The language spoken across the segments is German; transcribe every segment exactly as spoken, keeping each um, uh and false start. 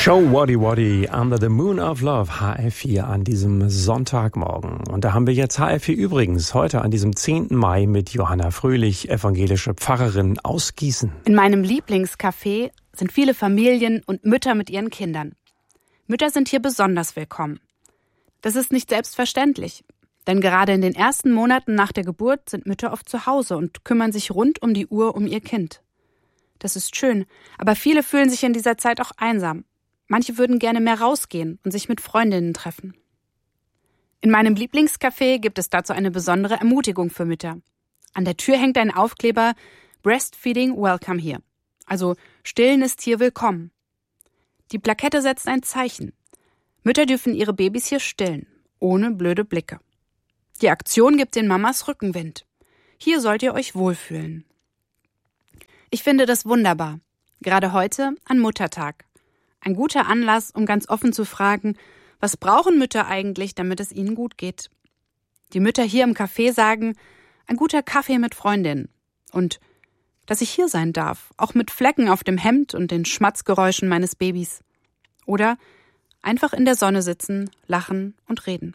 Show Waddy Waddy Under the Moon of Love, H F vier an diesem Sonntagmorgen. Und da haben wir jetzt H F vier übrigens heute an diesem zehnten Mai mit Johanna Fröhlich, evangelische Pfarrerin aus Gießen. In meinem Lieblingscafé sind viele Familien und Mütter mit ihren Kindern. Mütter sind hier besonders willkommen. Das ist nicht selbstverständlich, denn gerade in den ersten Monaten nach der Geburt sind Mütter oft zu Hause und kümmern sich rund um die Uhr um ihr Kind. Das ist schön, aber viele fühlen sich in dieser Zeit auch einsam. Manche würden gerne mehr rausgehen und sich mit Freundinnen treffen. In meinem Lieblingscafé gibt es dazu eine besondere Ermutigung für Mütter. An der Tür hängt ein Aufkleber Breastfeeding Welcome Here, also Stillen ist hier willkommen. Die Plakette setzt ein Zeichen. Mütter dürfen ihre Babys hier stillen, ohne blöde Blicke. Die Aktion gibt den Mamas Rückenwind. Hier sollt ihr euch wohlfühlen. Ich finde das wunderbar, gerade heute an Muttertag. Ein guter Anlass, um ganz offen zu fragen, was brauchen Mütter eigentlich, damit es ihnen gut geht? Die Mütter hier im Café sagen, ein guter Kaffee mit Freundinnen. Und dass ich hier sein darf, auch mit Flecken auf dem Hemd und den Schmatzgeräuschen meines Babys. Oder einfach in der Sonne sitzen, lachen und reden.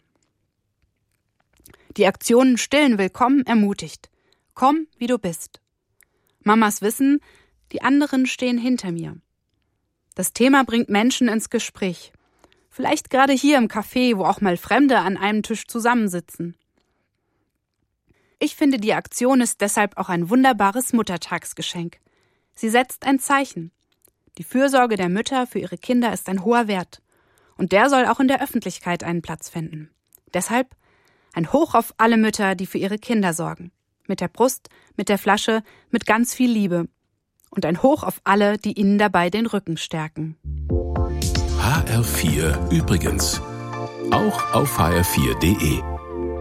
Die Aktion Stillen willkommen ermutigt. Komm, wie du bist. Mamas wissen, die anderen stehen hinter mir. Das Thema bringt Menschen ins Gespräch. Vielleicht gerade hier im Café, wo auch mal Fremde an einem Tisch zusammensitzen. Ich finde, die Aktion ist deshalb auch ein wunderbares Muttertagsgeschenk. Sie setzt ein Zeichen. Die Fürsorge der Mütter für ihre Kinder ist ein hoher Wert. Und der soll auch in der Öffentlichkeit einen Platz finden. Deshalb ein Hoch auf alle Mütter, die für ihre Kinder sorgen. Mit der Brust, mit der Flasche, mit ganz viel Liebe. Und ein Hoch auf alle, die ihnen dabei den Rücken stärken. H R vier übrigens. Auch auf h r vier punkt d e.